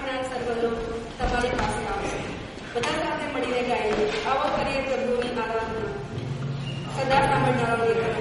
જ્ઞાન સર્વલો તમારી પાસે આવશે. બધા સાથે મળીને ગાઈએ, આવો કરીએ પ્રભુ